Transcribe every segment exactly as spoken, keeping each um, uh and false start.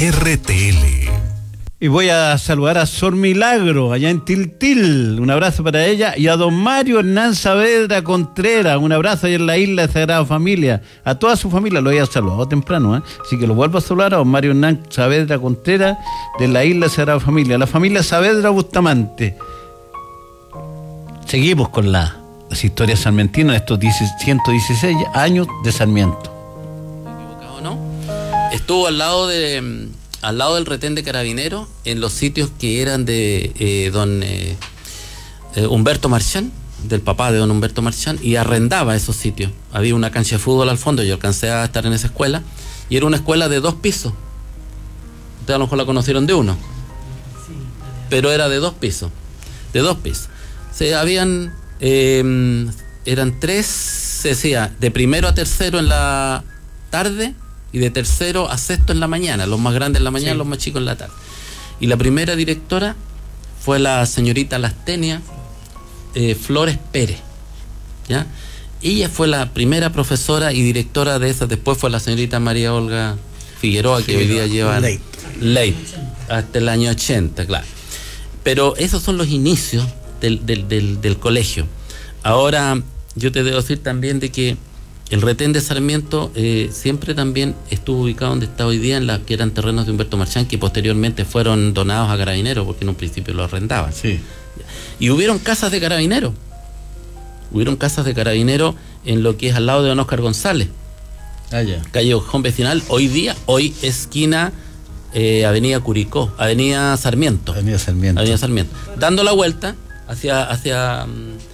R T L. Y voy a saludar a Sor Milagro, allá en Tiltil. Un abrazo para ella. Y a don Mario Hernán Saavedra Contreras. Un abrazo allá en la isla de Sagrada Familia. A toda su familia lo había saludado temprano, ¿eh? Así que lo vuelvo a saludar a don Mario Hernán Saavedra Contreras de la isla de Sagrada Familia. La familia Saavedra Bustamante. Seguimos con la, las historias sarmentinas de estos ciento dieciséis años de Sarmiento. ¿Equivocado, no? Estuvo al lado de... al lado del retén de Carabineros, en los sitios que eran de eh, don eh, eh, Humberto Marchán, del papá de don Humberto Marchán, y arrendaba esos sitios. Había una cancha de fútbol al fondo, yo alcancé a estar en esa escuela, y era una escuela de dos pisos. Ustedes a lo mejor la conocieron de uno, pero era de dos pisos, de dos pisos. Se habían, eh, eran tres, se decía, de primero a tercero en la tarde, y de tercero a sexto en la mañana, los más grandes en la mañana, sí, los más chicos en la tarde. Y la primera directora fue la señorita Lastenia eh, Flores Pérez, ¿ya? Ella fue la primera profesora y directora de esas. Después fue la señorita María Olga Figueroa, que sí, hoy día lleva ley hasta el año ochenta, claro. Pero esos son los inicios del, del, del, del colegio. Ahora, yo te debo decir también de que el retén de Sarmiento eh, siempre también estuvo ubicado donde está hoy día, en las que eran terrenos de Humberto Marchán, que posteriormente fueron donados a Carabineros, porque en un principio los arrendaban. Sí. Y hubieron casas de Carabineros. Hubieron casas de Carabineros en lo que es al lado de don Óscar González. Ah, ya. Calle Ojón Vecinal, hoy día, hoy esquina eh, Avenida Curicó, Avenida Sarmiento. Avenida Sarmiento. Avenida Sarmiento. Dando la vuelta hacia... hacia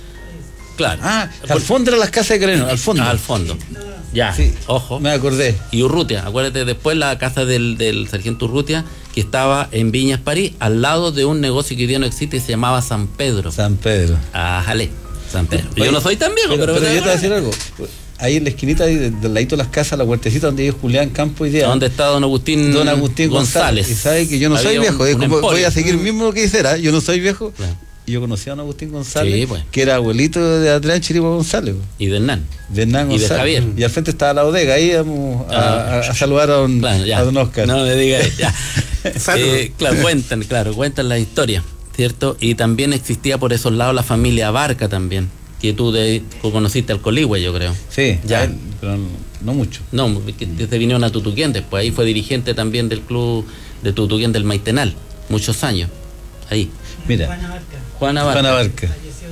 claro. Ah, al fondo eran las casas de Carabineros, al fondo. Ah, al fondo. Ya, sí, ojo. Me acordé. Y Urrutia, acuérdate, después la casa del, del sargento Urrutia, que estaba en Viñas París, al lado de un negocio que hoy día no existe y se llamaba San Pedro. San Pedro. Ah, jale, San Pedro. Oye, yo no soy tan viejo, pero, pero... Pero, pero yo te voy a decir algo. Ahí en la esquinita, del de ladito de las casas, la huertecita donde ellos Julián Campo y día. ¿Dónde está don Agustín Don Agustín González? González. Y sabe que yo no Había soy viejo, un, un como, voy a seguir mismo lo que hiciera, yo no soy viejo. Claro. Y yo conocí a don Agustín González, sí, pues, que era abuelito de Adrián Chiribo González. Y de Hernán. De Hernán González. Y de Javier. Y al frente estaba la bodega, ahí íbamos a, ah, a, a saludar a don, claro, a don Oscar. No me digas, ya. eh, claro, cuentan, claro, cuentan la historia, ¿cierto? Y también existía por esos lados la familia Barca también, que tú de, conociste al Coligüe, yo creo. Sí, ya. Él, pero no, no mucho. No, desde vinieron a Tutuquén, después ahí fue dirigente también del club de Tutuquén del Maitenal, muchos años, ahí. Mira. Juana Barca. Juana Barca. Juana Barca.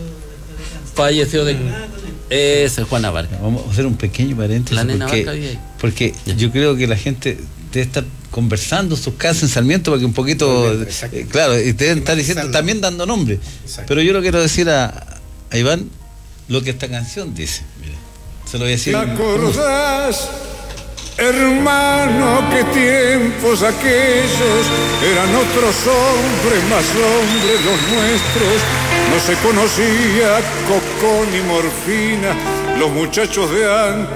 Falleció de... Ese es Juana Barca. Vamos a hacer un pequeño paréntesis. La nena porque, Barca vive ahí. Porque yo creo que la gente debe estar conversando sus casas en Sarmiento para que un poquito... Eh, claro, y deben estar diciendo, también dando nombre. Exacto. Pero yo lo quiero decir a, a Iván lo que esta canción dice. Mira, se lo voy a decir. ¿Te acordás, hermano, qué tiempos aquellos? Eran otros hombres, más hombres los nuestros. No se conocía coco ni morfina, los muchachos de antes